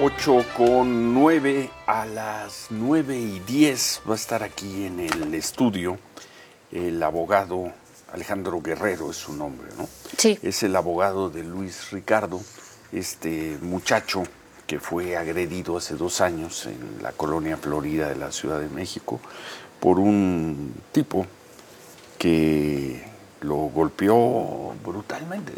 8:09, a las 9:10 va a estar aquí en el estudio el abogado Alejandro Guerrero, es su nombre, ¿no? Sí. Es el abogado de Luis Ricardo, este muchacho que fue agredido hace 2 años en la colonia Florida de la Ciudad de México por un tipo que lo golpeó brutalmente.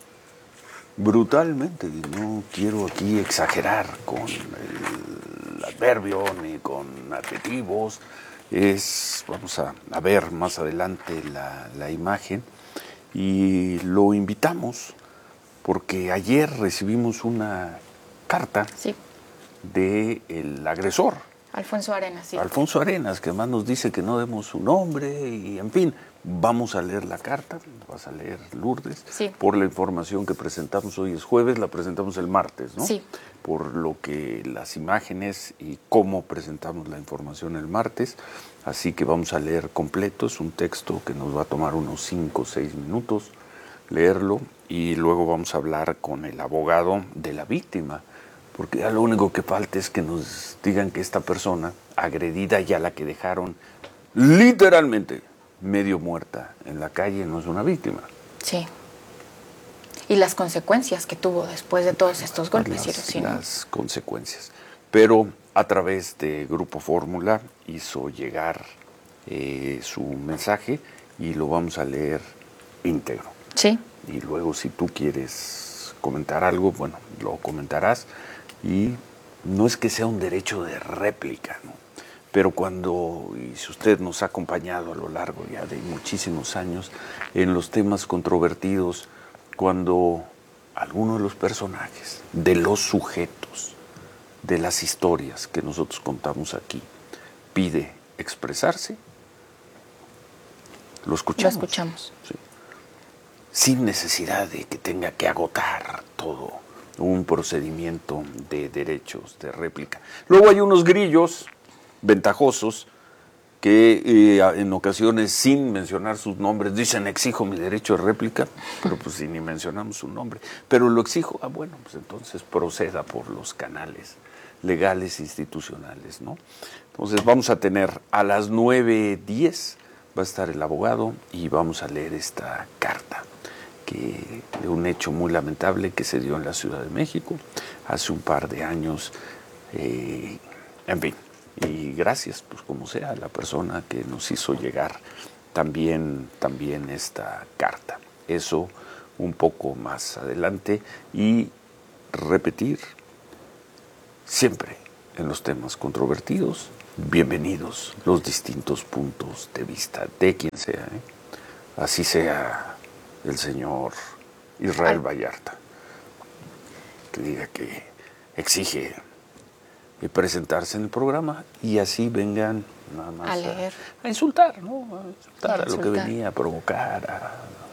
No quiero aquí exagerar con el adverbio ni con adjetivos. Vamos a ver más adelante la imagen y lo invitamos porque ayer recibimos una carta del agresor. Alfonso Arenas, sí. Alfonso Arenas, que además nos dice que no demos su nombre y en fin, vamos a leer la carta, vas a leer Lourdes, sí, por la información que presentamos hoy es jueves, la presentamos el martes, ¿no? Sí. Por lo que las imágenes y cómo presentamos la información el martes, así que vamos a leer completo, es un texto que nos va a tomar unos 5 o 6 minutos leerlo y luego vamos a hablar con el abogado de la víctima, porque ya lo único que falta es que nos digan que esta persona agredida y a la que dejaron literalmente medio muerta en la calle no es una víctima. Sí. Y las consecuencias que tuvo después de todos estos golpes. Las consecuencias. Pero a través de Grupo Fórmula hizo llegar su mensaje y lo vamos a leer íntegro. Sí. Y luego si tú quieres comentar algo, bueno, lo comentarás. Y no es que sea un derecho de réplica, ¿no? Pero y si usted nos ha acompañado a lo largo ya de muchísimos años en los temas controvertidos, cuando alguno de los personajes, de los sujetos, de las historias que nosotros contamos aquí, pide expresarse, lo escuchamos. Lo escuchamos. Sí. Sin necesidad de que tenga que agotar todo un procedimiento de derechos de réplica. Luego hay unos grillos ventajosos que en ocasiones, sin mencionar sus nombres, dicen exijo mi derecho de réplica, pero pues si ni mencionamos su nombre, pero lo exijo, bueno, pues entonces proceda por los canales legales institucionales, ¿no? Entonces vamos a tener a las 9:10 va a estar el abogado y vamos a leer esta carta de un hecho muy lamentable que se dio en la Ciudad de México hace un par de años, en fin, y gracias, pues como sea, a la persona que nos hizo llegar también esta carta. Eso un poco más adelante y repetir siempre en los temas controvertidos, bienvenidos los distintos puntos de vista de quien sea, así sea el señor Israel Vallarta, que diga que exige presentarse en el programa y así vengan nada más a insultar, ¿no? A lo que venía a provocar,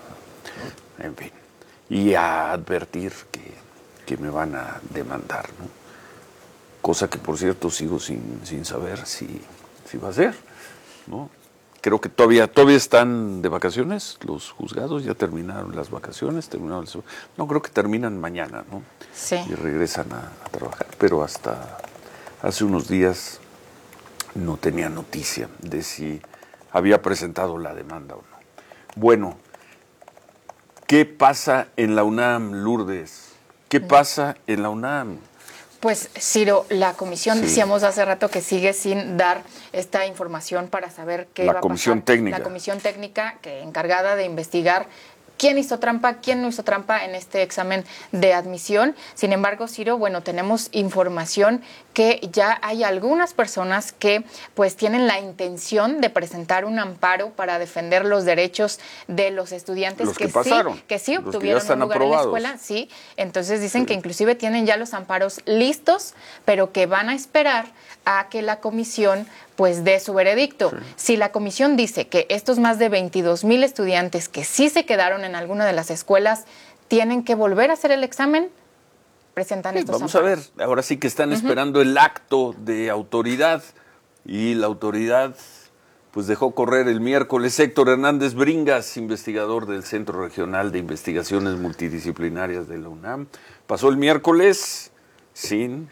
en fin, y a advertir que me van a demandar, ¿no? Cosa que, por cierto, sigo sin saber si va a ser, ¿no? Creo que todavía están de vacaciones los juzgados, ya terminaron las vacaciones, no, creo que terminan mañana, ¿no? Sí. Y regresan a trabajar, pero hasta hace unos días no tenía noticia de si había presentado la demanda o no. Bueno, ¿qué pasa en la UNAM, Lourdes? ¿Qué pasa en la UNAM? Pues, Ciro, la comisión, decíamos hace rato que sigue sin dar esta información para saber qué va a pasar. La comisión técnica que encargada de investigar quién hizo trampa, quién no hizo trampa en este examen de admisión. Sin embargo, Ciro, bueno, tenemos información que ya hay algunas personas que pues tienen la intención de presentar un amparo para defender los derechos de los estudiantes que sí obtuvieron un lugar en la escuela. Sí, entonces dicen que inclusive tienen ya los amparos listos, pero que van a esperar a que la comisión pues dé su veredicto. Sí. Si la comisión dice que estos más de 22,000 estudiantes que sí se quedaron en alguna de las escuelas tienen que volver a hacer el examen, presentan estos amparos. Vamos a ver, ahora sí que están esperando el acto de autoridad y la autoridad pues dejó correr el miércoles. Héctor Hernández Bringas, investigador del Centro Regional de Investigaciones Multidisciplinarias de la UNAM, pasó el miércoles sin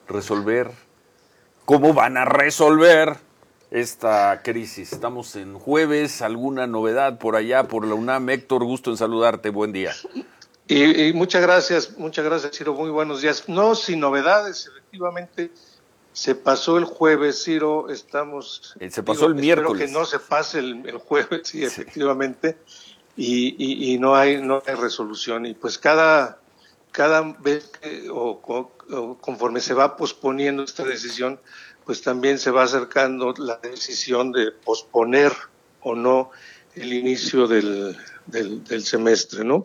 resolver, cómo van a resolver esta crisis. Estamos en jueves, ¿alguna novedad por allá, por la UNAM? Héctor, gusto en saludarte, buen día. Y muchas gracias, Ciro, muy buenos días. No, sin novedades, efectivamente, se pasó el jueves, Ciro, se pasó el miércoles. Espero que no se pase el jueves, sí, efectivamente, y no hay resolución, y pues cada vez o conforme se va posponiendo esta decisión, pues también se va acercando la decisión de posponer o no el inicio del semestre, ¿no?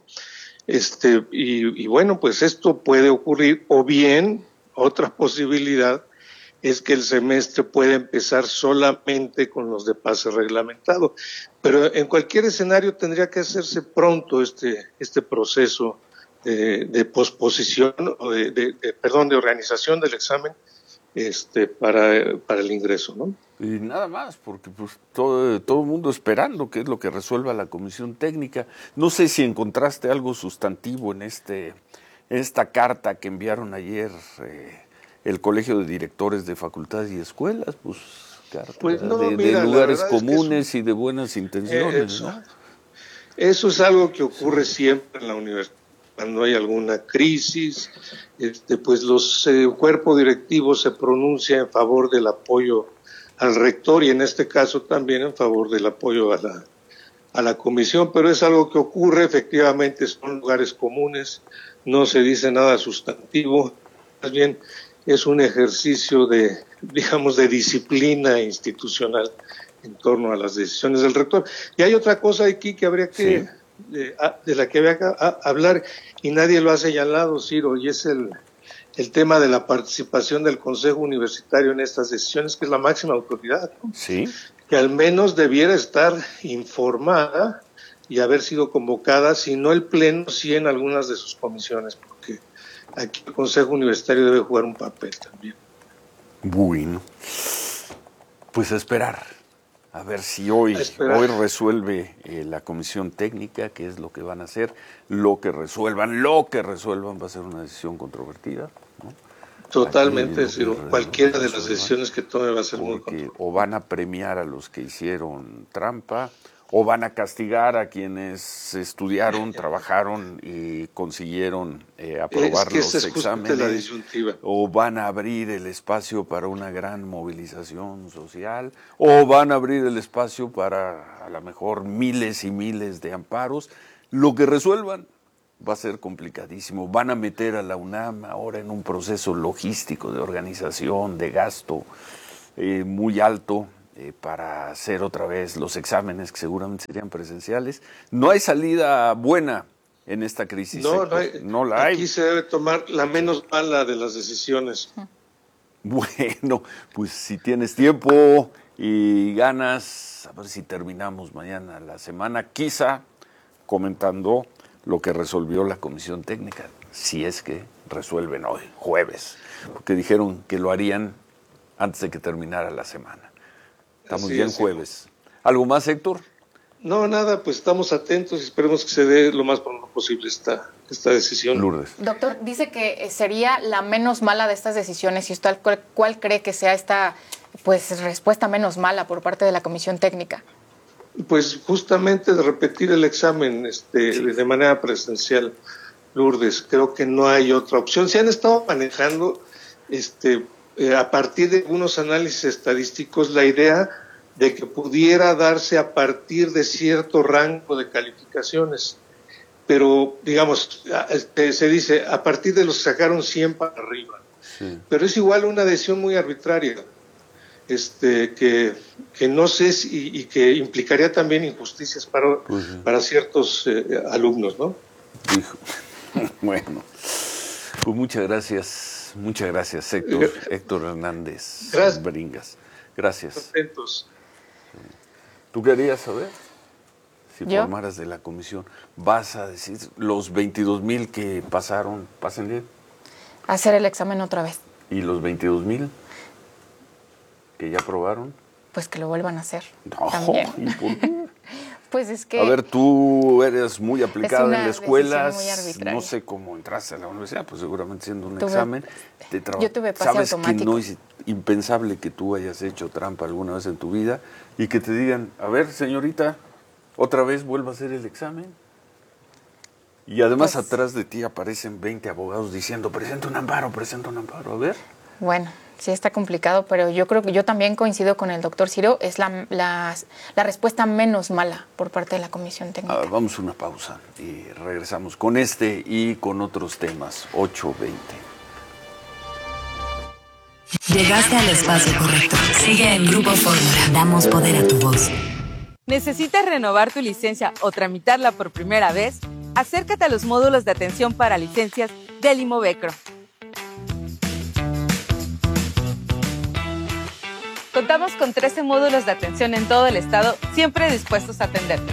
Y bueno, pues esto puede ocurrir, o bien otra posibilidad es que el semestre puede empezar solamente con los de pase reglamentado, pero en cualquier escenario tendría que hacerse pronto este proceso de posposición o de organización del examen para el ingreso, ¿no? Y nada más, porque pues todo el mundo esperando qué es lo que resuelva la comisión técnica. No sé si encontraste algo sustantivo en esta carta que enviaron ayer el Colegio de Directores de Facultades y Escuelas, pues cartas de lugares comunes y de buenas intenciones, ¿no? Eso es algo que ocurre siempre en la universidad. Cuando hay alguna crisis, pues los cuerpos directivos se pronuncian en favor del apoyo al rector y en este caso también en favor del apoyo a la comisión, pero es algo que ocurre, efectivamente son lugares comunes, no se dice nada sustantivo, más bien es un ejercicio de disciplina institucional en torno a las decisiones del rector. Y hay otra cosa aquí que habría que... Sí. De la que había que hablar y nadie lo ha señalado, Ciro, y es el tema de la participación del Consejo Universitario en estas decisiones, que es la máxima autoridad, ¿no? Sí. Que al menos debiera estar informada y haber sido convocada, si no el Pleno, sí en algunas de sus comisiones, porque aquí el Consejo Universitario debe jugar un papel también. Bueno, pues a esperar. A ver si hoy resuelve la comisión técnica, qué es lo que van a hacer, lo que resuelvan va a ser una decisión controvertida, ¿no? Totalmente, Ciro. Cualquiera de las decisiones que tome va a ser muy controvertida. O van a premiar a los que hicieron trampa, o van a castigar a quienes estudiaron, trabajaron y consiguieron aprobar los exámenes, la disyuntiva. O van a abrir el espacio para una gran movilización social, o van a abrir el espacio para a lo mejor miles y miles de amparos. Lo que resuelvan va a ser complicadísimo. Van a meter a la UNAM ahora en un proceso logístico de organización, de gasto muy alto, para hacer otra vez los exámenes que seguramente serían presenciales. No hay salida buena en esta crisis. No la hay. Aquí se debe tomar la menos mala de las decisiones. Bueno, pues si tienes tiempo y ganas, a ver si terminamos mañana la semana, quizá comentando lo que resolvió la comisión técnica, si es que resuelven hoy, jueves, porque dijeron que lo harían antes de que terminara la semana. Estamos ya en jueves. ¿Algo más, Héctor? No, nada, pues estamos atentos y esperemos que se dé lo más pronto posible esta decisión. Lourdes. Doctor, dice que sería la menos mala de estas decisiones y usted cuál cree que sea esta respuesta menos mala por parte de la comisión técnica. Pues justamente de repetir el examen de manera presencial, Lourdes, creo que no hay otra opción. Se han estado manejando a partir de algunos análisis estadísticos la idea de que pudiera darse a partir de cierto rango de calificaciones, pero digamos, se dice a partir de los que sacaron 100 para arriba, sí. Pero es igual una decisión muy arbitraria, que no sé y que implicaría también injusticias para ciertos alumnos, ¿no? Bueno, pues muchas gracias, Héctor Hernández Bringas. Gracias. Atentos. ¿Tú querías saber? Si formaras de la comisión, ¿vas a decir los 22,000 que pasaron, pasen bien? Hacer el examen otra vez. ¿Y los 22,000 que ya aprobaron? Pues que lo vuelvan a hacer. No, también. ¿Y por qué? Pues es que... A ver, tú eres muy aplicada en la escuela, no sé cómo entraste a la universidad, pues seguramente siendo un examen. Yo tuve pase ¿Sabes automático. que no es impensable que tú hayas hecho trampa alguna vez en tu vida y que te digan, a ver, señorita, otra vez vuelva a hacer el examen? Y además pues, atrás de ti aparecen 20 abogados diciendo, presenta un amparo, a ver. Bueno, sí está complicado, pero yo creo que yo también coincido con el doctor Ciro, es la respuesta menos mala por parte de la Comisión Técnica. Vamos a una pausa y regresamos con este y con otros temas. 8:20. Llegaste al espacio correcto. Sigue en Grupo Fórmula. Damos poder a tu voz. ¿Necesitas renovar tu licencia o tramitarla por primera vez? Acércate a los módulos de atención para licencias del Imovecro. Contamos con 13 módulos de atención en todo el estado, siempre dispuestos a atenderte.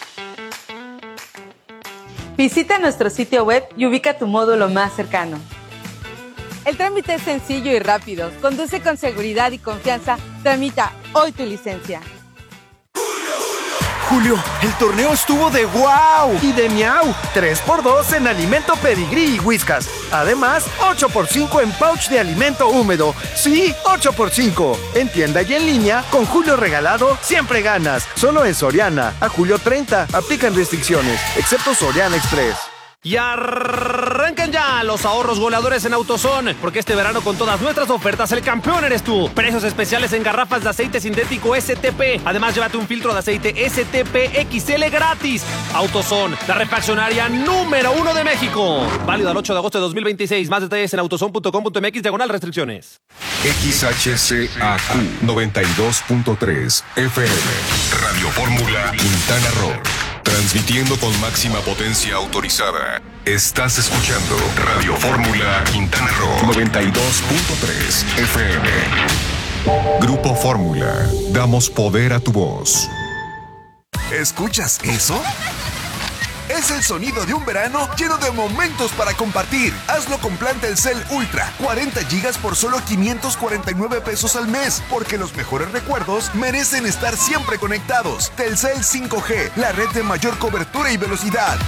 Visita nuestro sitio web y ubica tu módulo más cercano. El trámite es sencillo y rápido. Conduce con seguridad y confianza. Tramita hoy tu licencia. Julio, el torneo estuvo de wow y de miau. 3x2 en alimento Pedigrí y Whiskas. Además, 8x5 en pouch de alimento húmedo. Sí, 8x5. En tienda y en línea, con Julio regalado, siempre ganas. Solo en Soriana. A julio 30. Aplican restricciones, excepto Soriana Express. Y arrancan ya los ahorros goleadores en AutoZone, porque este verano con todas nuestras ofertas el campeón eres tú. Precios especiales en garrafas de aceite sintético STP. Además, llévate un filtro de aceite STP XL gratis. AutoZone, la refaccionaria número 1 de México. Válido al 8 de agosto de 2026. Más detalles en autozone.com.mx/restricciones. XHCAQ 92.3 FM. Radio Fórmula Quintana Roo. Transmitiendo con máxima potencia autorizada. Estás escuchando Radio Fórmula Quintana Roo 92.3 FM. Grupo Fórmula. Damos poder a tu voz. ¿Escuchas eso? Es el sonido de un verano lleno de momentos para compartir. Hazlo con plan Telcel Ultra. 40 gigas por solo 549 pesos al mes. Porque los mejores recuerdos merecen estar siempre conectados. Telcel 5G, la red de mayor cobertura y velocidad.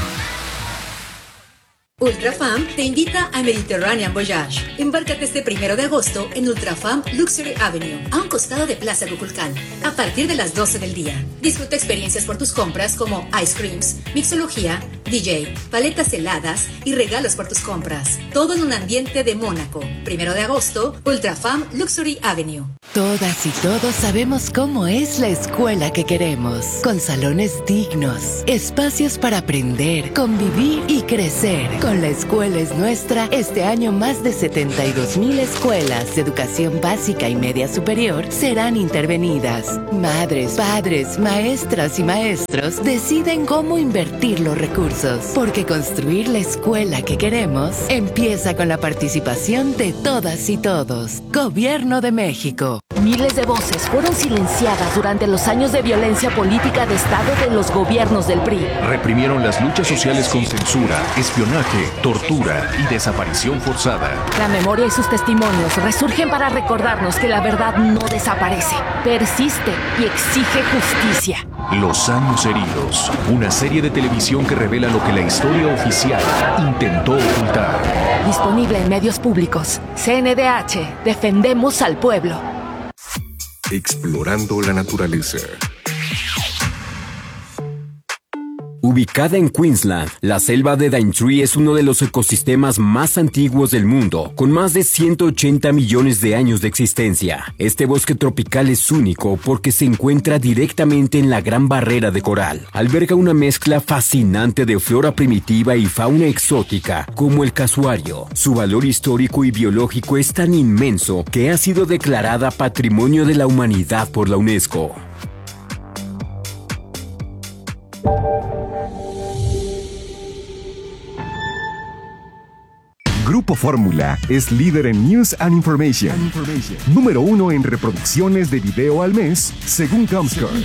Ultrafam te invita a Mediterranean Voyage. Embárcate este 1 de agosto en Ultrafam Luxury Avenue, a un costado de Plaza Cuculcán, a partir de las 12 del día. Disfruta experiencias por tus compras como ice creams, mixología, DJ, paletas heladas y regalos por tus compras. Todo en un ambiente de Mónaco. 1 de agosto, Ultrafam Luxury Avenue. Todas y todos sabemos cómo es la escuela que queremos, con salones dignos, espacios para aprender, convivir y crecer. Con La Escuela es Nuestra, este año más de 72,000 escuelas de educación básica y media superior serán intervenidas. Madres, padres, maestras y maestros deciden cómo invertir los recursos, porque construir la escuela que queremos empieza con la participación de todas y todos. Gobierno de México. Miles de voces fueron silenciadas durante los años de violencia política de Estado de los gobiernos del PRI. Reprimieron las luchas sociales con censura, espionaje, tortura y desaparición forzada. La memoria y sus testimonios resurgen para recordarnos que la verdad no desaparece, persiste y exige justicia. Los años heridos, una serie de televisión que revela lo que la historia oficial intentó ocultar. Disponible en medios públicos. CNDH, defendemos al pueblo. Explorando la naturaleza. Ubicada en Queensland, la selva de Daintree es uno de los ecosistemas más antiguos del mundo, con más de 180 millones de años de existencia. Este bosque tropical es único porque se encuentra directamente en la Gran Barrera de Coral. Alberga una mezcla fascinante de flora primitiva y fauna exótica, como el casuario. Su valor histórico y biológico es tan inmenso que ha sido declarada Patrimonio de la Humanidad por la UNESCO. Grupo Fórmula es líder en News and Information. Número 1 en reproducciones de video al mes, según Comscore.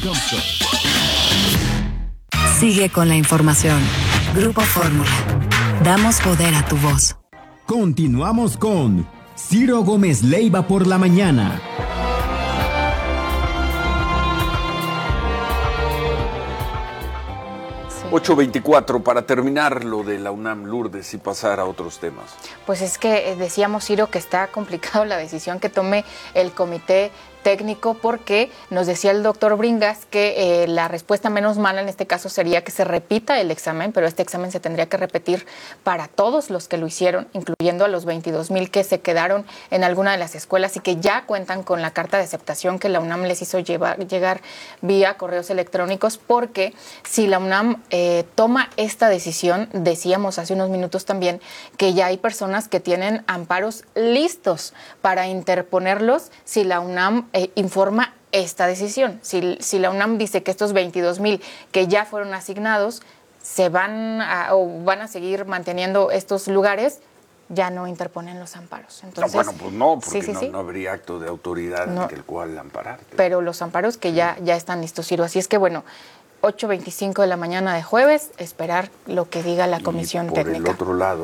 Sigue con la información. Grupo Fórmula. Damos poder a tu voz. Continuamos con Ciro Gómez Leiva por la mañana. 8:24, para terminar lo de la UNAM, Lourdes, y pasar a otros temas. Pues es que decíamos, Ciro, que está complicado la decisión que tome el comité técnico, porque nos decía el doctor Bringas que la respuesta menos mala en este caso sería que se repita el examen, pero este examen se tendría que repetir para todos los que lo hicieron, incluyendo a los 22,000 que se quedaron en alguna de las escuelas y que ya cuentan con la carta de aceptación que la UNAM les hizo llegar vía correos electrónicos, porque si la UNAM toma esta decisión, decíamos hace unos minutos también que ya hay personas que tienen amparos listos para interponerlos si la UNAM informa esta decisión. Si la UNAM dice que estos 22,000 que ya fueron asignados van a seguir manteniendo estos lugares, ya no interponen los amparos. Entonces, bueno, pues no, porque no habría acto de autoridad en el cual ampararte. Pero los amparos que ya están listos, Ciro. Así es que, bueno, 8:25 de la mañana de jueves, esperar lo que diga la comisión técnica. Por el otro lado,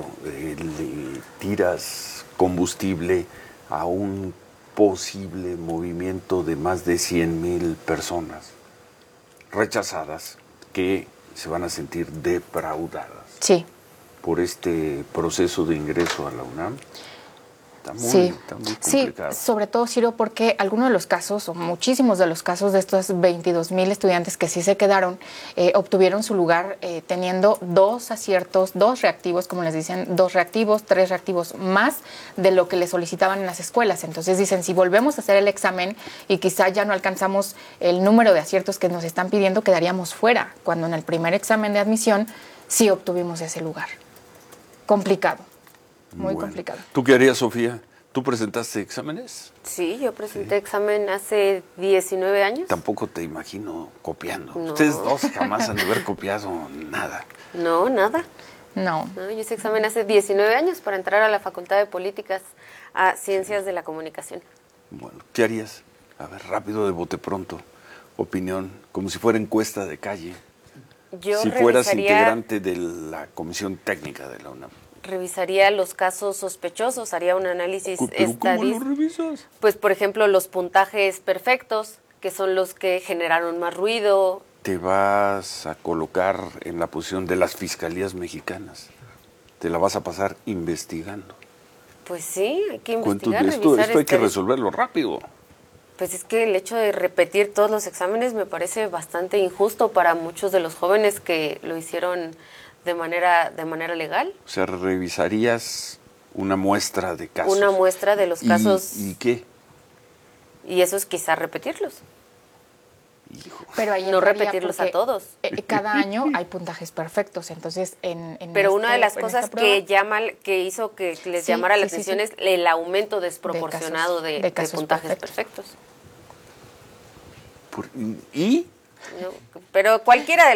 le tiras combustible a un posible movimiento de más de 100,000 personas rechazadas que se van a sentir defraudadas. Sí. Por este proceso de ingreso a la UNAM. Está muy complicado. Sí, sobre todo, Ciro, porque algunos de los casos, o muchísimos de los casos de estos 22,000 estudiantes que sí se quedaron, obtuvieron su lugar teniendo 2 aciertos, 2 reactivos, como les dicen, 2 reactivos, 3 reactivos más de lo que les solicitaban en las escuelas. Entonces dicen, si volvemos a hacer el examen y quizá ya no alcanzamos el número de aciertos que nos están pidiendo, quedaríamos fuera, cuando en el primer examen de admisión sí obtuvimos ese lugar. Complicado. Muy complicado. ¿Tú qué harías, Sofía? ¿Tú presentaste exámenes? Sí, yo presenté examen hace 19 años. Tampoco te imagino copiando. No. Ustedes dos jamás han de haber copiado nada. No, nada. No. Yo hice examen hace 19 años para entrar a la Facultad de Políticas a Ciencias de la Comunicación. Bueno, ¿qué harías? A ver, rápido, de bote pronto. Opinión, como si fuera encuesta de calle. Si fueras integrante de la comisión técnica de la UNAM. Revisaría los casos sospechosos, haría un análisis estadístico. ¿Cómo lo revisas? Pues, por ejemplo, los puntajes perfectos, que son los que generaron más ruido. Te vas a colocar en la posición de las fiscalías mexicanas. Te la vas a pasar investigando. Pues sí, hay que investigar, esto hay que resolverlo rápido. Pues es que el hecho de repetir todos los exámenes me parece bastante injusto para muchos de los jóvenes que lo hicieron de manera legal. O sea, revisarías una muestra de casos. Una muestra de los casos. ¿Y qué? Y eso es quizá repetirlos. Hijo. Pero ahí no repetirlos a todos. Cada año hay puntajes perfectos, entonces Pero una de las cosas que hizo que les llamara la atención es el aumento desproporcionado de puntajes perfectos. ¿Y? No, pero cualquiera de